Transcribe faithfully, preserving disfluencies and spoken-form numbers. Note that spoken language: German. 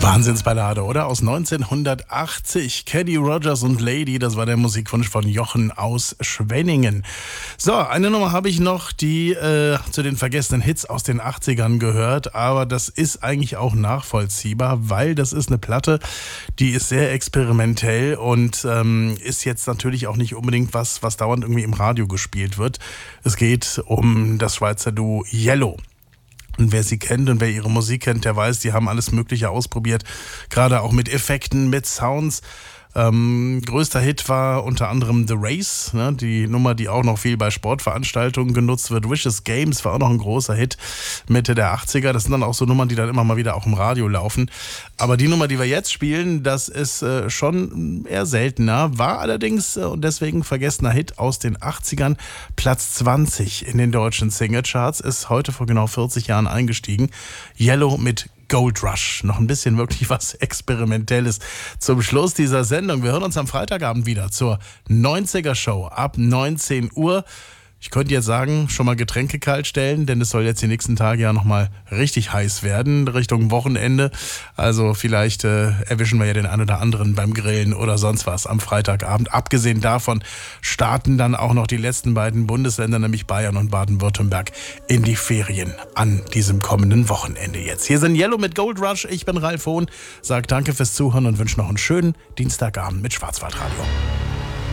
Wahnsinnsballade, oder? Aus neunzehnhundertachtzig. Kenny Rogers und Lady, das war der Musikwunsch von Jochen aus Schwenningen. So, eine Nummer habe ich noch, die äh, zu den vergessenen Hits aus den achtzigern gehört, aber das ist eigentlich auch nachvollziehbar, weil das ist eine Platte, die ist sehr experimentell und ähm, ist jetzt natürlich auch nicht unbedingt was, was dauernd irgendwie im Radio gespielt wird. Es geht um das Schweizer Duo Yellow. Und wer sie kennt und wer ihre Musik kennt, der weiß, die haben alles Mögliche ausprobiert. Gerade auch mit Effekten, mit Sounds. Ähm, größter Hit war unter anderem The Race, ne, die Nummer, die auch noch viel bei Sportveranstaltungen genutzt wird. Vicious Games war auch noch ein großer Hit Mitte der achtziger. Das sind dann auch so Nummern, die dann immer mal wieder auch im Radio laufen. Aber die Nummer, die wir jetzt spielen, das ist äh, schon eher seltener, war allerdings äh, und deswegen vergessener Hit aus den achtzigern. Platz zwanzig in den deutschen Singlecharts, ist heute vor genau vierzig Jahren eingestiegen. Yellow mit Gold Rush. Noch ein bisschen wirklich was Experimentelles zum Schluss dieser Sendung. Wir hören uns am Freitagabend wieder zur neunziger Show ab neunzehn Uhr. Ich könnte jetzt sagen, schon mal Getränke kalt stellen, denn es soll jetzt die nächsten Tage ja nochmal richtig heiß werden, Richtung Wochenende. Also vielleicht äh, erwischen wir ja den einen oder anderen beim Grillen oder sonst was am Freitagabend. Abgesehen davon starten dann auch noch die letzten beiden Bundesländer, nämlich Bayern und Baden-Württemberg, in die Ferien an diesem kommenden Wochenende jetzt. Hier sind Yellow mit Gold Rush. Ich bin Ralf Hohn, sage danke fürs Zuhören und wünsche noch einen schönen Dienstagabend mit Schwarzwaldradio.